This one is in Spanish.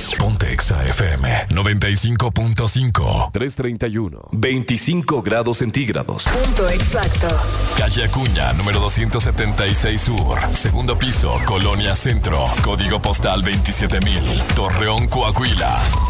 Ponte Exa FM 95.5. 331. 25 grados centígrados. Punto exacto. Calle Acuña, número 276 Sur. Segundo piso, Colonia Centro. Código postal 27,000. Torreón, Coahuila.